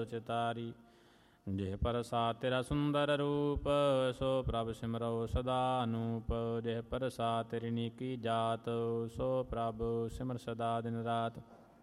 चितारी। जिह प्रसाद तेरा सुंदर रूप, सो प्रभ सिमरो सदा अनूप। जिह प्रसाद तेरी नीकी जात, सो प्रभ सिमर सदा दिन रात।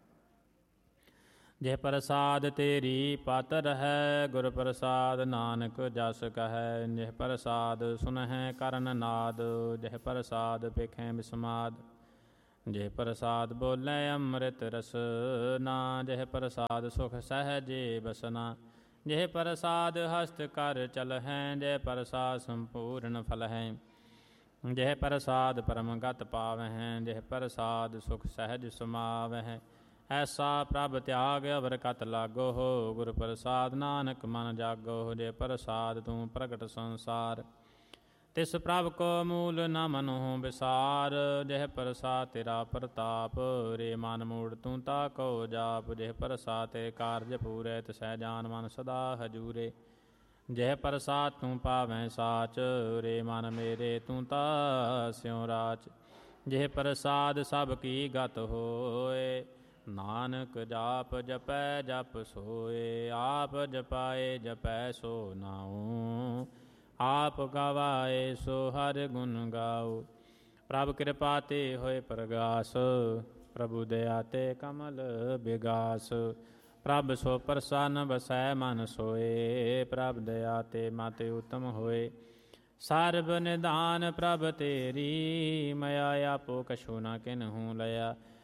जिह प्रसाद तेरी पातर है, गुर प्रसाद नानक जस कहै। जिह प्रसाद सुनहै करन नाद, जिह प्रसाद पेखें बिस्माद। जिह प्रसाद बोलै अमृत रसना, जिह प्रसाद सुख सहजे बसना। जिह प्रसाद हस्त कर चलहै, जिह प्रसाद संपूर्ण फलहै। जिह प्रसाद परम गत पावहै, जिह प्रसाद सुख सहज समावहै। ऐसा प्रभ त्याग अवर कत लागो हो, गुर प्रसाद नानक मन जागो। जिह प्रसाद तू प्रगट संसार, तिस प्रभ को मूल न मनहु विसार। जिह प्रसाद तेरा प्रताप, रे मन मूढ़ तू ताको जाप। जिह प्रसाद ते कारज पूरे, तिसै जान मन सदा हजूरे। जिह प्रसाद तू पावैं साच, रे मन मेरे तू ता स्यों राच। जिह प्रसाद सब की गत होए, नानक जाप जपै जप सोए। आप जपाए जपै सो नाऊं, आप गवाए सो हर गुण गाओ। प्रभ कृपा ते होए प्रगास, प्रभु दया ते कमल बिगास। प्रभ सो प्रसन्न बसै मन सोए, प्रभ दया ते मति उत्तम होए। सर्ब निधान प्रभ तेरी, मया आपो कछु न किन्हु लया।